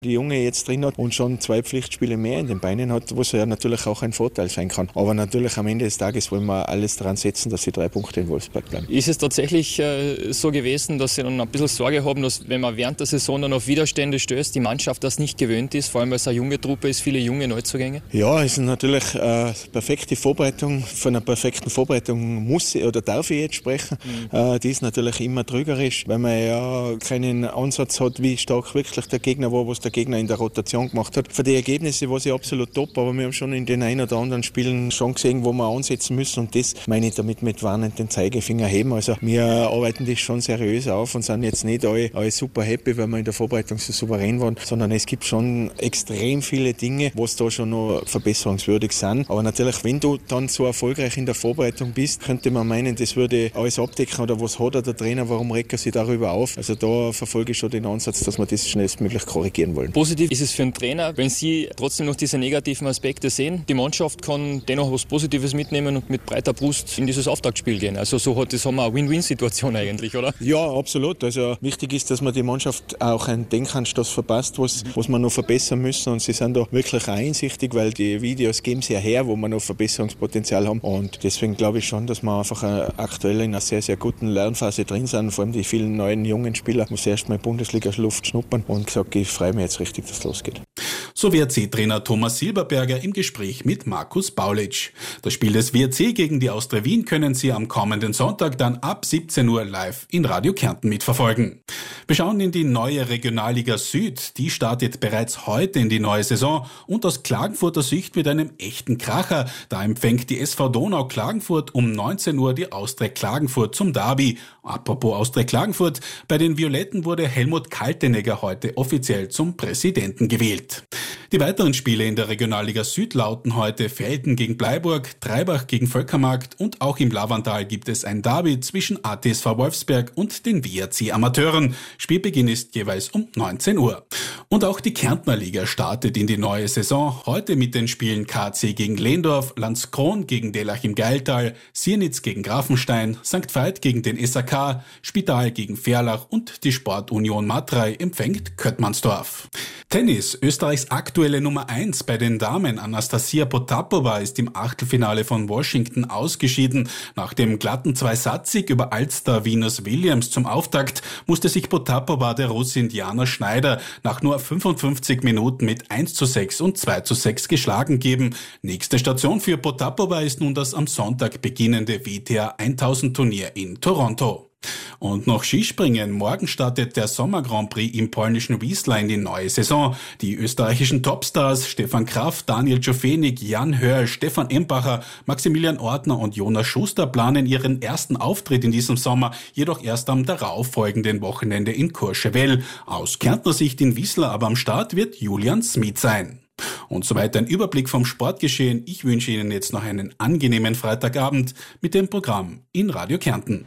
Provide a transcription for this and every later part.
die Junge jetzt drin hat und schon 2 Pflichtspiele mehr in den Beinen hat, was ja natürlich auch ein Vorteil sein kann. Aber natürlich am Ende des Tages wollen wir alles daran setzen, dass sie 3 Punkte in Wolfsberg bleiben. Ist es tatsächlich so gewesen, dass Sie dann ein bisschen Sorge haben, dass wenn man während der Saison dann auf Widerstände stößt, die Mannschaft das nicht gewöhnt ist, vor allem weil es eine junge Truppe ist, viele junge Neuzugänge? Ja, es ist natürlich eine perfekte Vorbereitung. Von einer perfekten Vorbereitung muss oder darf ich jetzt sprechen. Die ist natürlich immer trügerisch, weil man ja keinen Ansatz hat, wie stark wirklich der Gegner war, was der Gegner in der Rotation gemacht hat. Für die Ergebnisse war sie absolut top, aber wir haben schon in den ein oder anderen Spielen schon gesehen, wo wir ansetzen müssen und das meine ich damit mit warnenden Zeigefinger heben. Also wir arbeiten das schon seriös auf und sind jetzt nicht alle super happy, weil wir in der Vorbereitung so souverän waren, sondern es gibt schon extrem viele Dinge, was da schon noch verbesserungswürdig sind. Aber natürlich, wenn du dann so erfolgreich in der Vorbereitung bist, könnte man meinen, das würde alles abdecken oder was hat der Trainer, warum regt er sich darüber auf? Also da verfolge ich schon den Ansatz, dass wir das schnellstmöglich korrigieren wollen. Positiv ist es für einen Trainer, wenn Sie trotzdem noch diese negativen Aspekte sehen. Die Mannschaft kann dennoch was Positives mitnehmen und mit breiter Brust in dieses Auftaktspiel gehen. Also so haben wir eine Win-Win-Situation eigentlich, oder? Ja, absolut. Also wichtig ist, dass man die Mannschaft auch einen Denkanstoß verpasst, was wir noch verbessern müssen. Und sie sind da wirklich einsichtig, weil die Videos geben sie ja her, wo wir noch Verbesserungspotenzial haben. Und deswegen glaube ich schon, dass wir einfach aktuell in einer sehr, sehr guten Lernphase drin sind. Vor allem die vielen neuen jungen Spieler, muss erst mal Bundesliga-Luft schnuppern und gesagt, ich freue mich jetzt richtig, dass es losgeht. So WRC-Trainer Thomas Silberberger im Gespräch mit Markus Baulitsch. Das Spiel des WRC gegen die Austria Wien können Sie am kommenden Sonntag dann ab 17 Uhr live in Radio Kärnten mitverfolgen. Wir schauen in die neue Regionalliga Süd. Die startet bereits heute in die neue Saison und aus Klagenfurter Sicht mit einem echten Kracher. Da empfängt die SV Donau Klagenfurt um 19 Uhr die Austria Klagenfurt zum Derby. Apropos Austria Klagenfurt, bei den Violetten wurde Helmut Kaltenegger heute offiziell zum Präsidenten gewählt. Die weiteren Spiele in der Regionalliga Süd lauten heute Velten gegen Bleiburg, Treibach gegen Völkermarkt und auch im Lavantal gibt es ein Derby zwischen ATSV Wolfsberg und den WRC Amateuren. Spielbeginn ist jeweils um 19 Uhr. Und auch die Kärntner Liga startet in die neue Saison. Heute mit den Spielen KC gegen Lehndorf, Landskron gegen Dellach im Geiltal, Siernitz gegen Grafenstein, St. Veit gegen den SAK, Spital gegen Verlach und die Sportunion Matrei empfängt Köttmannsdorf. Tennis. Österreichs aktuelle Nummer 1 bei den Damen, Anastasia Potapova, ist im Achtelfinale von Washington ausgeschieden. Nach dem glatten 2-Satz-Sieg über Alster Venus Williams zum Auftakt musste sich Potapova der Russin Diana Schneider nach nur 55 Minuten mit 1:6 und 2:6 geschlagen geben. Nächste Station für Potapova ist nun das am Sonntag beginnende WTA 1000 Turnier in Toronto. Und noch Skispringen. Morgen startet der Sommer Grand Prix im polnischen Wiesla in die neue Saison. Die österreichischen Topstars Stefan Kraft, Daniel Czofenik, Jan Hörl, Stefan Embacher, Maximilian Ortner und Jonas Schuster planen ihren ersten Auftritt in diesem Sommer, jedoch erst am darauffolgenden Wochenende in Courchevel. Aus Kärntner Sicht in Wiesla aber am Start wird Julian Smith sein. Und soweit ein Überblick vom Sportgeschehen. Ich wünsche Ihnen jetzt noch einen angenehmen Freitagabend mit dem Programm in Radio Kärnten.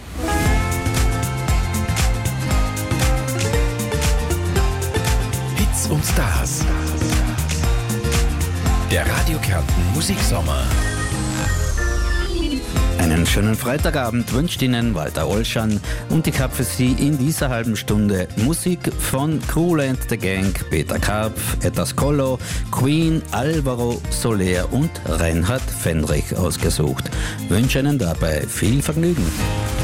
Hits und Stars. Der Radio Kärnten Musiksommer. Einen schönen Freitagabend wünscht Ihnen Walter Olschan und ich habe für Sie in dieser halben Stunde Musik von Kool and the Gang, Peter Karpf, Etta Scolo, Queen, Alvaro Soler und Reinhard Fendrich ausgesucht. Wünsche Ihnen dabei viel Vergnügen.